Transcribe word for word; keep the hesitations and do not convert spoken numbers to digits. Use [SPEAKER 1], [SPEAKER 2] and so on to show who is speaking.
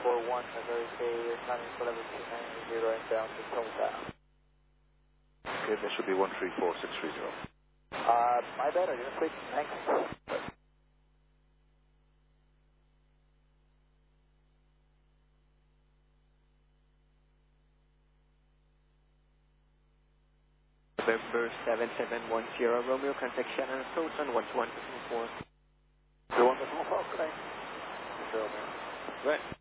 [SPEAKER 1] four one, America, climbing for level two nine zero inbound to Total.
[SPEAKER 2] Okay, that should be one three four six three zero.
[SPEAKER 1] Uh, my bad, I didn't click. Thanks.
[SPEAKER 3] November seven seven one zero, Romeo, contact Shannon approach on one one two four.
[SPEAKER 1] The one that's on the phone today? Sure, man.
[SPEAKER 3] Right.